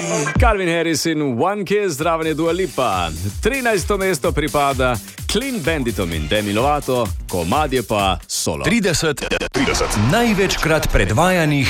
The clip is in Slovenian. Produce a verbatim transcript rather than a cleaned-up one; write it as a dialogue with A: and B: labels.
A: Calvin Harris in One Kiss, zraven je Dua Lipa. trinajsto mesto pripada Clean Banditom in Demi Lovato, komad je pa Solo.
B: trideset, trideset največkrat predvajanih